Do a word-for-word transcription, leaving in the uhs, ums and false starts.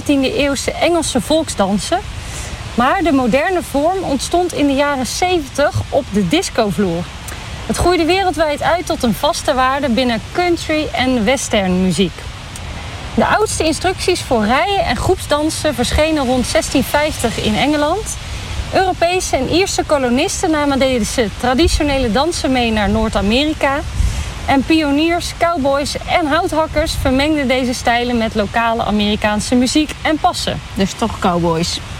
negentiende-eeuwse Engelse volksdansen. Maar de moderne vorm ontstond in de jaren zeventig op de discovloer. Het groeide wereldwijd uit tot een vaste waarde binnen country en western muziek. De oudste instructies voor rijen en groepsdansen verschenen rond zestien vijftig in Engeland. Europese en Ierse kolonisten namen deze traditionele dansen mee naar Noord-Amerika. En pioniers, cowboys en houthakkers vermengden deze stijlen met lokale Amerikaanse muziek en passen. Dus toch cowboys.